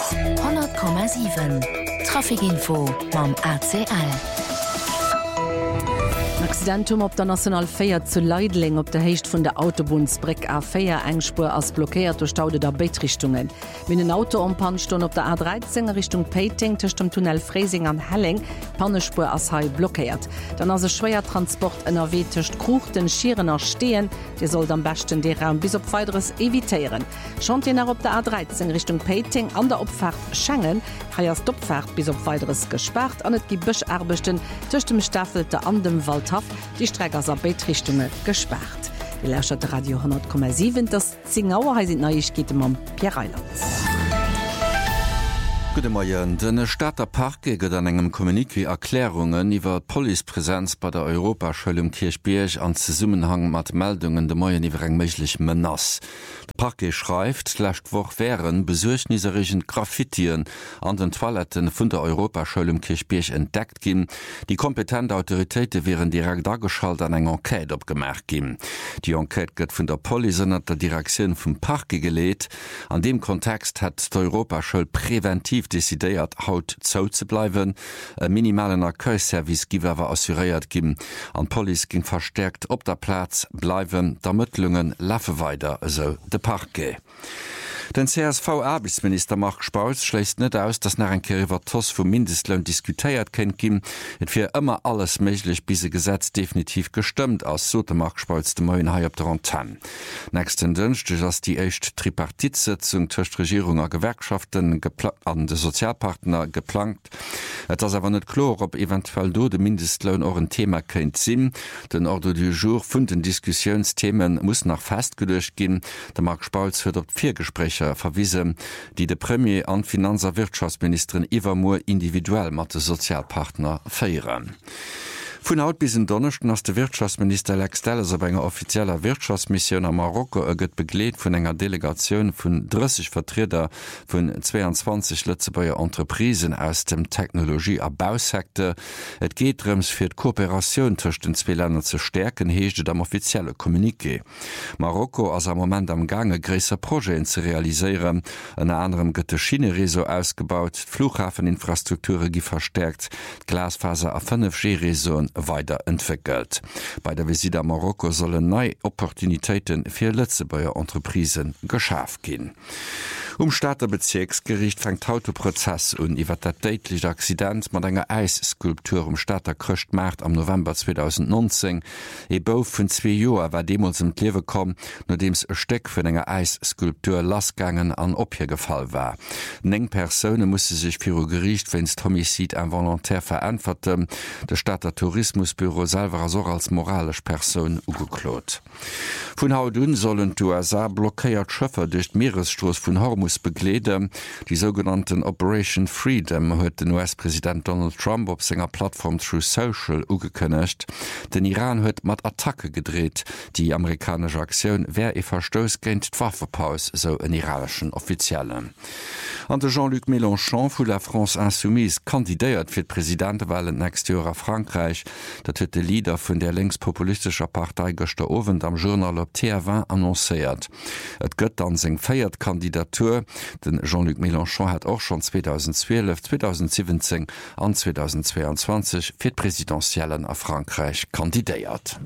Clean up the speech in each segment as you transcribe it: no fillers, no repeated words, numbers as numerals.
100,7 Trafikinfo mam ACL. Accidentum op der National Feier zu Leidling op der Hecht vun der Autobahnsbreck A4 engspur ass blockiert durch Staude der Beitrichtungen. Min den Autoompannston op der A13 Richtung Peiting tischcht dem Tunnel Freising an Helling, Pannespur ass Hai blockiert. Dann as se schwéier Transport NRW tischcht Kruch den Schierener stehen, Di soll am besten de Raum bis op weiteres evitieren. Chantier op der A13 Richtung Peiting an der Opfahrt Schengen, Haiers Dopfahrt bis op weiteres gesperrt, an et gi Bëscharbechten tischcht dem Staffelte an dem Waldhaft die Streckers a Beitrichtungen gesperrt. Die Lärscher Radio 100,7 das Zingauer he sind Neuigkeiten am Pierre Reilands. Gute Morgen. Den Stadter Parke gëtt an engem Kommuniké Erklärungen iwwer Polizeipräsenz bei der Europaschule um Kirchberg an Zusammenhang mat Meldungen de Moien iwwer eng méiglich Menace. Der Parke schreibt, lächt woch wären besuchnisserischen Graffitien an den Toiletten vun der Europaschule um Kirchberg entdeckt gin. Die kompetente Autoritäten wären direkt dargeschalt an eng Enquete opgemerkt gin. Die Enquete gëtt vun der Polizei an der Direktion vum Parke geleet. An dem Kontext hat der Europaschule präventiv desideiert haut zou ze bleiwen, e minimalen Accueil-Service giwerwer assuréiert gin. An Police ging verstärkt op der Platz bleiwen, d'Ermittlungen laffe weiter eso de Parke. Den CSV-Arbeitsminister Mark Spaus schläst net aus, dass nach en Keriwer Toss vum Mindestlohn diskutiert kennt gin, et fir immer alles méiglich bis se Gesetz definitiv gestimmt aus so de Mark Spaus de Moien Hai op der Antenne. Nächsten Dünchte ass die echt Tripartitsitzung tcht Regierung a Gewerkschaften an de Sozialpartner geplant. Et ass awer net klar, ob eventuell do de Mindestlohn or ein Thema kennt sinn. Den Ordre du jour vun den Diskussionsthemen muss nach festgedurcht gin. Der Mark Spaus huet op 4 Gespräche verwiesen, die de Premier an Finanzer Wirtschaftsministerin Eva Moore individuell mat de Sozialpartner feieren. Von haut bis in Donnersten ass der Wirtschaftsminister Alex Telles op enger offizieller Wirtschaftsmission am Marokko gëtt begleet vun enger Delegation vun 30 Vertreter vun 22 Lützebauer Entreprisen aus dem Technologie-Abbausektor. Et geht drums fir d' Kooperation zwischen den zwei Ländern zu stärken, heeschtet am offizielle Kommuniqué. Marokko ass am Moment am Gange gräser Projekte zu realisieren. Unter anderem gëtt de Schiene-Reso ausgebaut, Flughafeninfrastrukture gi verstärkt, Glasfaser a 5G-Reso weiterentwickelt. Bei der Visite an Marokko sollen neue Opportunitäten für Lützebauer Entreprisen geschafft gehen. Stadterbezirksgericht fängt Autoprozess und iwwer dat deitliche Accident mat enger Eisskulptur Stadter Krchtmarkt am November 2019. Bouf vun 2 Joer war demos im Klewe kom, no dems e Steck vun enger Eisskulptur Lastgangen an opgefallen war. 9 Personen musste sich fir Gericht wenns Homizid involontaire verantworten. Der Stadter Tourismusbüro selber so als moralisch Person ugeklot. Vun Hautun sollen USA blockéiert Schëffer durch d Meeresstoß vun Hormuz begleden. Die sogenannten Operation Freedom huet den US-Präsident Donald Trump op senger Plattform True Social ugekënnecht. Den Iran huet mat Attacke gedreht. Die amerikanische Aktion wär e Verstoß géint d'Waffepaus, so en iranischen Offiziellen. An de Jean-Luc Mélenchon vu la France Insoumise kandidéiert fir d'Präsidentwahlen nächst Jahr a Frankreich. Dat huet de Leader vun der linkspopulistischer Partei gëster Owen am Journal op TF1 annoncéiert. Et gëtt an seg feiert Kandidatur. Den Jean-Luc Mélenchon hat auch schon 2012, 2017 an 2022 fir d'Präsidentiellen a Frankreich kandidéiert.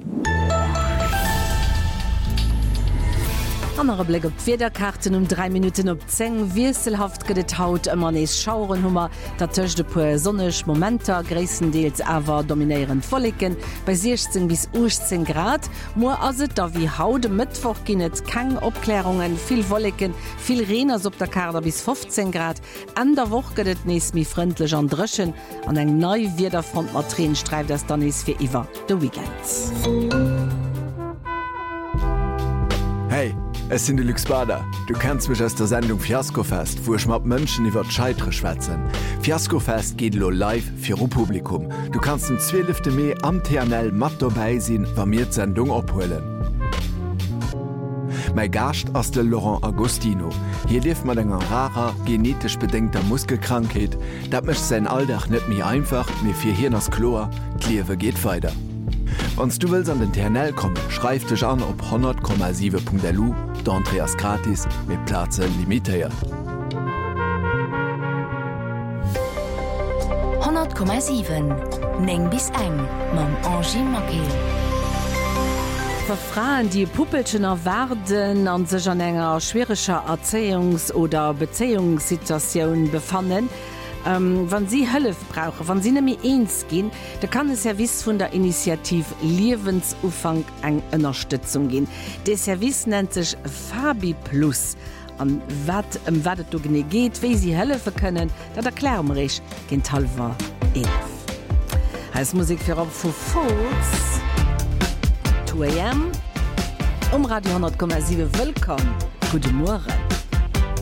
Andere Blick op Federkarten 3 Minuten op 10 wieselhaft gedet haut ëmmer nees Schaurenhummer, dat tech de puer sonnech Momenter gréissendeels awer dominieren Folliken bei 16 bis 18 Grad. Mo aset da wie haude Mittwoch ginnet keng Opklärungen, viel Wolliken, viel Reners op der Kader bis 15 Grad. An der Woch gedet nees mi frindlech an Drëschen an eng neu Wiederfront mat Tränen streift as dann nees fir iwwer de Weekends. Hey! Es sind die Luxbader. Du kennst mich aus der Sendung Fiaskofest, wo ich mit Menschen über Scheitre schwätzen. Fiaskofest geht lo live für Publikum. Du kannst am 12. Mai am TNL mit dabei sein, wenn wir die Sendung abholen. Mein Gast ist der Laurent Agostino. Hier lebt man einer rarer, genetisch bedingter Muskelkrankheit. Das macht sein Alltag nicht mehr einfach, mehr für hier das Chlor. Die Liebe geht weiter. Wenn du willst an den TNL kommen, schreib dich an auf 100,7.lu. D'Entrée ist gratis, mit Plätze limitiert. 100,7 Neng bis eng mam Angie Mackey. Für Frauen, die Puppelchen erwarten an sich an enger schwerischer Erziehungs- oder Beziehungssituation befanden, wenn sie Hilfe brauchen, wenn sie nämlich eins gehen, da kann es Service von der Initiative Lebensufang eine Unterstützung gehen. Der Service nennt sich Fabi Plus. Und was es geht, wie sie helfen können, das erklären wir euch in halber 11. Heißt Musik für Rob von Folks. 2 AM. Radio 100,7 willkommen. Guten Morgen.